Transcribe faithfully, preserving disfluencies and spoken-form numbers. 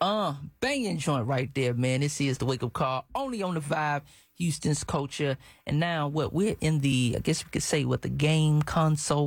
Uh, banging joint right there, man. This is the Wake Up Call, only on the Vibe, Houston's culture. And now what we're in the, I guess we could say what the game console